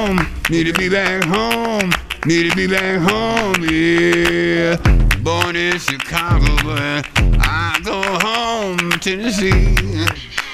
home. Need to be back home. Need to be back home, yeah. Born in Chicago, but I go home, Tennessee.